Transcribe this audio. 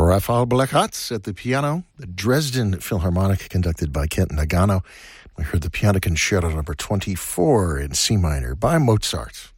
Rafael Blechacz at the piano, the Dresden Philharmonic conducted by Kent Nagano. We heard the Piano Concerto number 24 in C minor by Mozart.